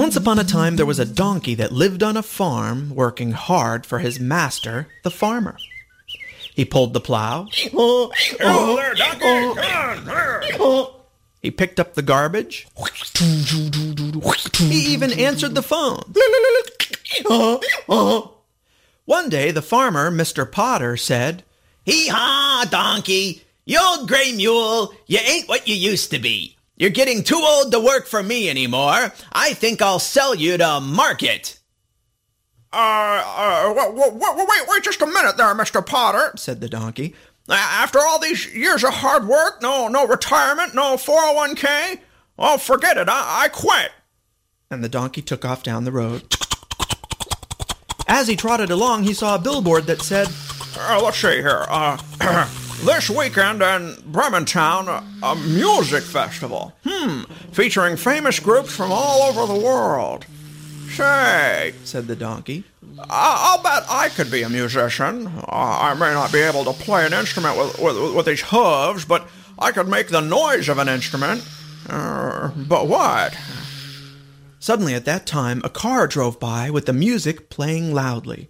Once upon a time, there was a donkey that lived on a farm, working hard for his master, the farmer. He pulled the plow. Oh, there, donkey! Come on! He picked up the garbage. He even answered the phone. One day, the farmer, Mr. Potter, said, "Hee-haw, donkey! You old gray mule, you ain't what you used to be. You're getting too old to work for me anymore. I think I'll sell you to market." Wait just a minute there, Mr. Potter, said the donkey. After all these years of hard work, no retirement, no 401k, well, forget it, I quit. And the donkey took off down the road. As he trotted along, he saw a billboard that said, let's see here, this weekend in Brementown, a music festival, featuring famous groups from all over the world. Say, said the donkey, I'll bet I could be a musician. I may not be able to play an instrument with these hooves, but I could make the noise of an instrument. But what? Suddenly at that time, a car drove by with the music playing loudly.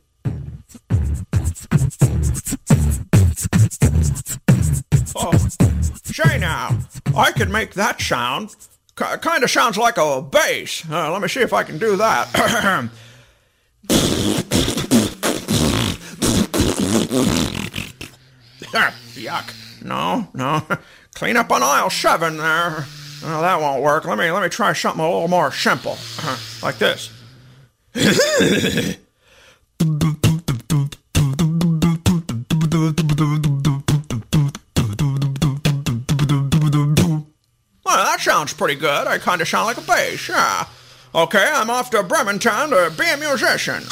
Oh, say now, I could make that sound. Kind of sounds like a bass. Let me see if I can do that. Yuck. No. Clean up on aisle 7 there. Oh, that won't work. Let me try something a little more simple. Like this. Well, that sounds pretty good. I kind of sound like a bass, yeah. Okay, I'm off to Brementown to be a musician.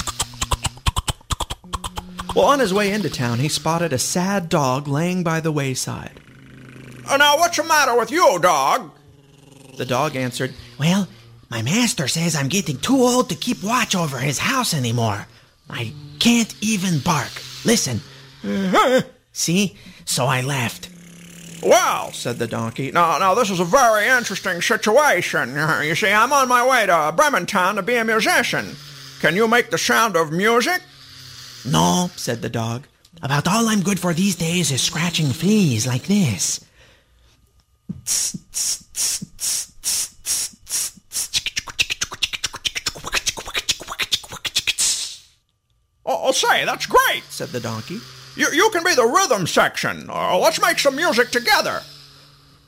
Well, on his way into town, he spotted a sad dog laying by the wayside. Now, what's the matter with you, dog? The dog answered, "Well, my master says I'm getting too old to keep watch over his house anymore. I can't even bark. Listen. See? So I left." "Well," said the donkey, now this is a very interesting situation. You see, I'm on my way to Brementown to be a musician. Can you make the sound of music?" "No," said the dog. "About all I'm good for these days is scratching fleas like this." "Oh, say, that's great," said the donkey. You can be the rhythm section. Let's make some music together."